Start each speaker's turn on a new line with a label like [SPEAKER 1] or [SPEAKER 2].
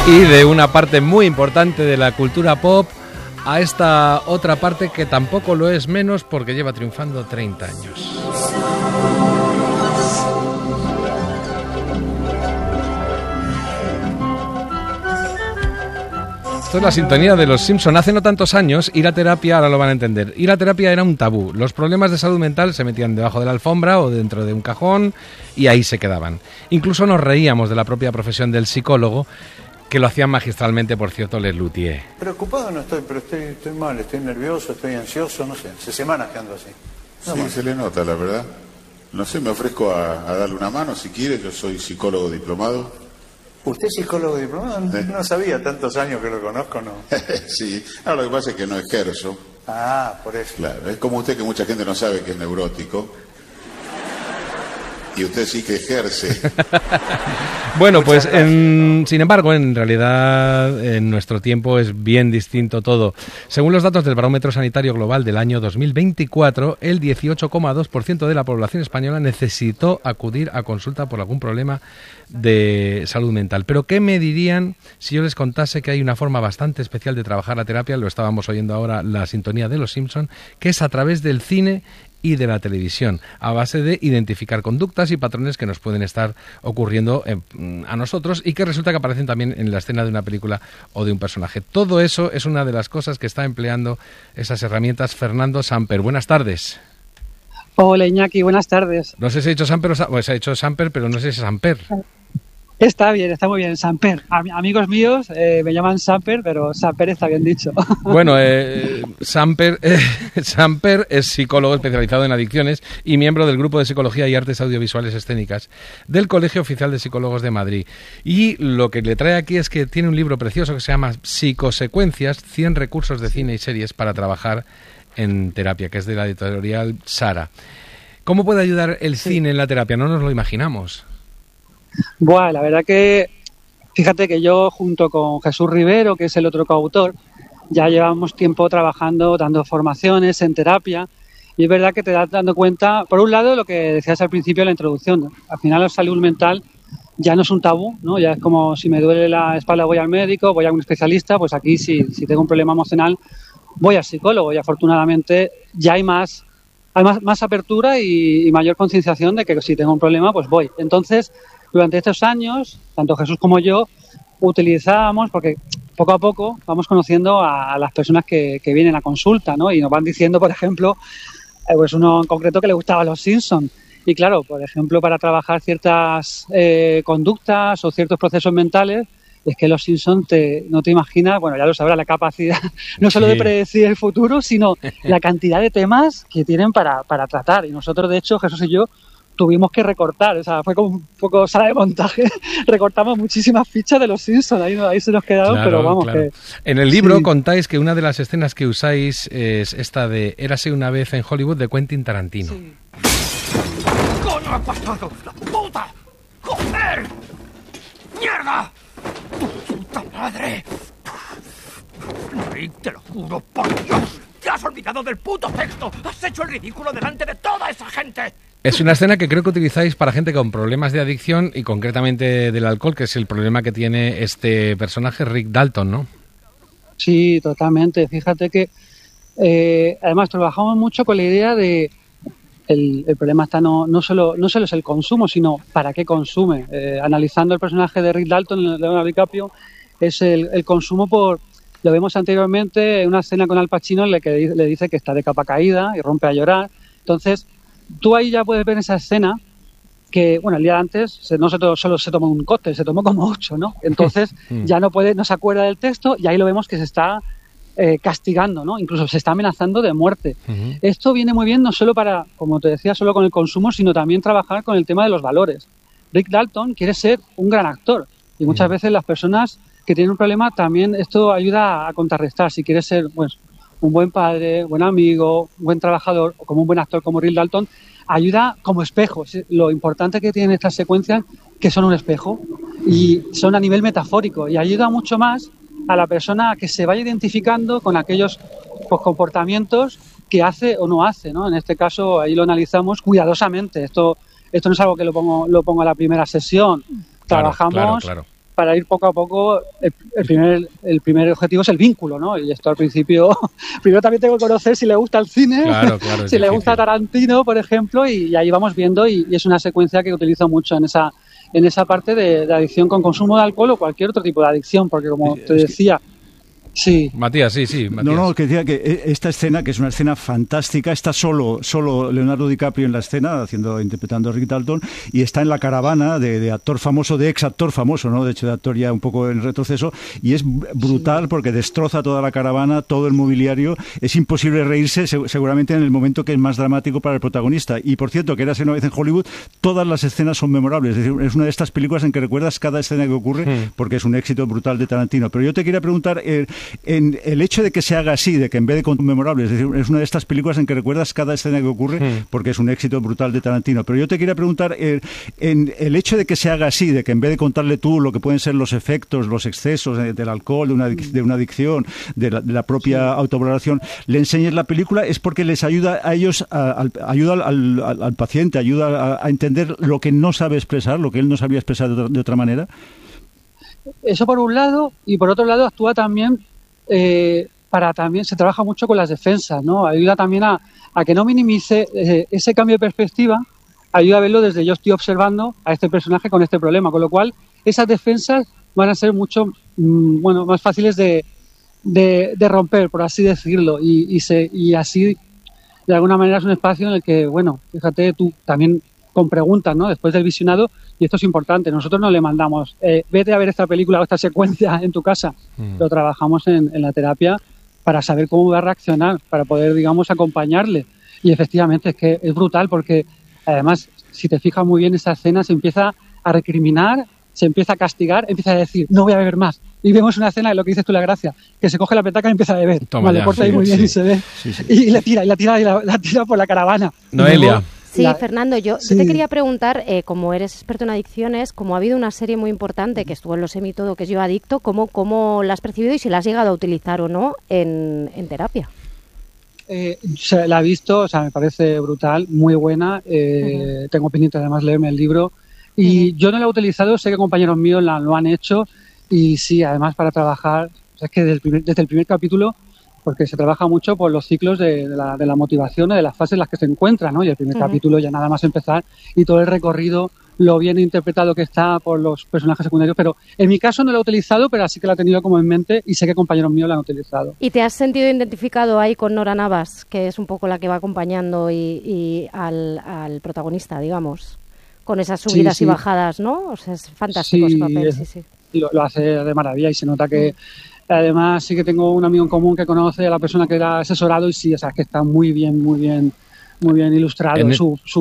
[SPEAKER 1] Y de una parte muy importante de la cultura pop a esta otra parte que tampoco lo es menos porque lleva triunfando 30 años. Esto es la sintonía de Los Simpson. Hace no tantos años ir a terapia, ahora lo van a entender, ir a terapia era un tabú. Los problemas de salud mental se metían debajo de la alfombra o dentro de un cajón y ahí se quedaban. Incluso nos reíamos de la propia profesión del psicólogo, que lo hacían magistralmente, por cierto, Les Luthier.
[SPEAKER 2] Preocupado no estoy, pero estoy mal, estoy nervioso, estoy ansioso, no sé, hace semanas que ando así.
[SPEAKER 3] Sí, se le nota, la verdad. No sé, me ofrezco a darle una mano si quiere, yo soy psicólogo diplomado.
[SPEAKER 2] ¿Usted es psicólogo diplomado? No sabía, tantos años que lo conozco, ¿no?
[SPEAKER 3] Sí, ahora lo que pasa es que no ejerzo.
[SPEAKER 2] Ah, por eso.
[SPEAKER 3] Claro, es como usted que mucha gente no sabe que es neurótico. Y usted sí que ejerce.
[SPEAKER 1] Bueno, pues sin embargo, en realidad en nuestro tiempo es bien distinto todo. Según los datos del Barómetro Sanitario Global del año 2024, el 18,2% de la población española necesitó acudir a consulta por algún problema de salud mental. Pero ¿qué me dirían si yo les contase que hay una forma bastante especial de trabajar la terapia? Lo estábamos oyendo ahora, la sintonía de Los Simpson, que es a través del cine y de la televisión, a base de identificar conductas y patrones que nos pueden estar ocurriendo a nosotros y que resulta que aparecen también en la escena de una película o de un personaje. Todo eso es una de las cosas que está empleando esas herramientas Fernando Samper. Buenas tardes.
[SPEAKER 4] Hola Iñaki, buenas tardes.
[SPEAKER 1] No sé si he dicho Samper o se ha dicho Samper, pero no sé si es Samper.
[SPEAKER 4] Está bien, está muy bien, Samper. Amigos míos me llaman Samper, pero Samper está bien dicho.
[SPEAKER 1] Bueno, Samper es psicólogo especializado en adicciones y miembro del Grupo de Psicología y Artes Audiovisuales Escénicas del Colegio Oficial de Psicólogos de Madrid. Y lo que le trae aquí es que tiene un libro precioso que se llama Psicosecuencias, 100 recursos de cine y series para trabajar en terapia, que es de la editorial Sara. ¿Cómo puede ayudar el cine en la terapia? No nos lo imaginamos.
[SPEAKER 4] Bueno, la verdad que, fíjate que yo junto con Jesús Rivero, que es el otro coautor, ya llevamos tiempo trabajando, dando formaciones en terapia, y es verdad que te das dando cuenta, por un lado, lo que decías al principio de la introducción, al final la salud mental ya no es un tabú, ¿no? Ya es como si me duele la espalda voy al médico, voy a un especialista, pues aquí si tengo un problema emocional voy al psicólogo, y afortunadamente ya hay más apertura y mayor concienciación de que si tengo un problema pues voy. Entonces, durante estos años, tanto Jesús como yo, utilizábamos, porque poco a poco vamos conociendo a las personas que vienen a consulta, ¿no? Y nos van diciendo, por ejemplo, pues uno en concreto que le gustaba Los Simpson. Y claro, por ejemplo, para trabajar ciertas conductas o ciertos procesos mentales, es que Los Simpson no te imaginas, bueno, ya lo sabrás, la capacidad no solo de predecir el futuro, sino la cantidad de temas que tienen para tratar. Y nosotros, de hecho, Jesús y yo, tuvimos que recortar, o sea, fue como un poco sala de montaje, recortamos muchísimas fichas de Los Simpsons, ahí se nos quedaron, claro, pero vamos, claro. Que...
[SPEAKER 1] En el libro contáis que una de las escenas que usáis es esta de Érase una vez en Hollywood de Quentin Tarantino.
[SPEAKER 5] Sí. ¿Qué coño ha pasado? ¡La puta! ¡Joder! ¡Mierda! ¡Tu puta madre! Rick, te lo juro, por Dios, te has olvidado del puto texto, has hecho el ridículo delante de toda esa gente.
[SPEAKER 1] Es una escena que creo que utilizáis para gente con problemas de adicción y concretamente del alcohol, que es el problema que tiene este personaje, Rick Dalton, ¿no?
[SPEAKER 4] Sí, totalmente. Fíjate que además trabajamos mucho con la idea de el problema está no solo es el consumo, sino para qué consume. Analizando el personaje de Rick Dalton, Leonardo DiCaprio, es el consumo lo vemos anteriormente en una escena con Al Pacino en la que le dice que está de capa caída y rompe a llorar. Entonces, tú ahí ya puedes ver esa escena que, bueno, el día de antes no solo se tomó un cóctel, se tomó como 8, ¿no? Entonces ya no se acuerda del texto y ahí lo vemos que se está castigando, ¿no? Incluso se está amenazando de muerte. Uh-huh. Esto viene muy bien no solo para, como te decía, solo con el consumo, sino también trabajar con el tema de los valores. Rick Dalton quiere ser un gran actor y muchas veces las personas que tienen un problema también esto ayuda a contrarrestar. Si quieres ser, pues, un buen padre, buen amigo, buen trabajador o como un buen actor como Rick Dalton, ayuda como espejo. Lo importante que tienen estas secuencias que son un espejo y son a nivel metafórico y ayuda mucho más a la persona a que se vaya identificando con aquellos comportamientos que hace o no hace, ¿no? En este caso ahí lo analizamos cuidadosamente. Esto no es algo que lo pongo a la primera sesión. Trabajamos para ir poco a poco. El primer objetivo es el vínculo, ¿no? Y esto al principio, primero también tengo que conocer si le gusta el cine,
[SPEAKER 1] Claro,
[SPEAKER 4] si le gusta Tarantino, por ejemplo, y ahí vamos viendo, y es una secuencia que utilizo mucho en esa parte de adicción con consumo de alcohol o cualquier otro tipo de adicción, porque como te decía... Sí.
[SPEAKER 1] Matías, sí, Matías.
[SPEAKER 6] No, que decía que esta escena, que es una escena fantástica, está solo Leonardo DiCaprio en la escena, interpretando a Rick Dalton, y está en la caravana de actor famoso, de ex actor famoso, ¿no? De hecho, de actor ya un poco en retroceso, y es brutal porque destroza toda la caravana, todo el mobiliario. Es imposible reírse, seguramente en el momento que es más dramático para el protagonista. Y por cierto, que érase una vez en Hollywood, todas las escenas son memorables. Es decir, es una de estas películas en que recuerdas cada escena que ocurre, porque es un éxito brutal de Tarantino. Pero yo te quería preguntar, en el hecho de que se haga así, de que en vez de con memorables, es decir, es una de estas películas en que recuerdas cada escena que ocurre, porque es un éxito brutal de Tarantino. Pero yo te quería preguntar, en el hecho de que se haga así, de que en vez de contarle tú lo que pueden ser los efectos, los excesos del alcohol, de una adicción, de la propia autovaloración, le enseñes la película, es porque les ayuda a ellos, ayuda al paciente, ayuda a entender lo que no sabe expresar, lo que él no sabía expresar de otra manera.
[SPEAKER 4] Eso por un lado, y por otro lado actúa también también se trabaja mucho con las defensas, ¿no? Ayuda también a que no minimice ese cambio de perspectiva, ayuda a verlo desde yo estoy observando a este personaje con este problema, con lo cual esas defensas van a ser mucho más fáciles de romper, por así decirlo, y así de alguna manera es un espacio en el que, bueno, fíjate tú también con preguntas, ¿no? Después del visionado, y esto es importante, nosotros no le mandamos vete a ver esta película o esta secuencia en tu casa, lo trabajamos en la terapia para saber cómo va a reaccionar, para poder, digamos, acompañarle, y efectivamente es que es brutal porque además, si te fijas muy bien, esa escena se empieza a recriminar, se empieza a castigar, empiza a decir, no voy a beber más, y vemos una escena de lo que dices tú, la gracia, que se coge la petaca y empieza a beber,
[SPEAKER 1] Toma
[SPEAKER 4] le corta ahí muy bien y se ve, y la tira por la caravana.
[SPEAKER 1] Noelia.
[SPEAKER 7] Sí, Fernando, yo te quería preguntar, como eres experto en adicciones, como ha habido una serie muy importante que estuvo en los Emmy todo, que es Yo Adicto, ¿cómo la has percibido y si la has llegado a utilizar o no en terapia?
[SPEAKER 4] La he visto, me parece brutal, muy buena, tengo pendiente además leerme el libro, y yo no la he utilizado, sé que compañeros míos lo han hecho, y sí, además para trabajar, es que desde el primer capítulo, porque se trabaja mucho por los ciclos de la motivación y de las fases en las que se encuentra, ¿no? Y el primer capítulo ya nada más empezar y todo el recorrido, lo bien interpretado que está por los personajes secundarios, pero en mi caso no lo he utilizado, pero así que la he tenido como en mente y sé que compañeros míos la han utilizado.
[SPEAKER 7] ¿Y te has sentido identificado ahí con Nora Navas, que es un poco la que va acompañando y al protagonista, digamos, con esas subidas y bajadas, ¿no? O sea, es fantástico su papel, sí.
[SPEAKER 4] Lo hace de maravilla y se nota que además sí que tengo un amigo en común que conoce a la persona que era asesorado y sí, o sea, que está muy bien ilustrado. Su